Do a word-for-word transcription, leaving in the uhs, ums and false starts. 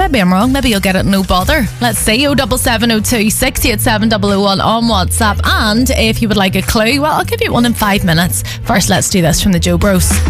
maybe I'm wrong. Maybe you'll get it, no bother. Let's see. oh seven seven oh two, six eight seven, double oh one on WhatsApp. And if you would like a clue, well, I'll give you one in five minutes. First, let's do this from the Joe Bros.